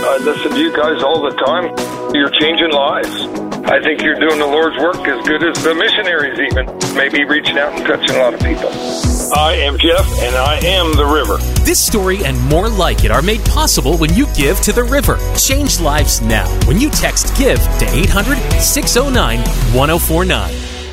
I listen to you guys all the time. You're changing lives. I think you're doing the Lord's work as good as the missionaries even. Maybe reaching out and touching a lot of people. I am Jeff, and I am the River. This story and more like it are made possible when you give to the River. Change lives now when you text GIVE to 800-609-1049.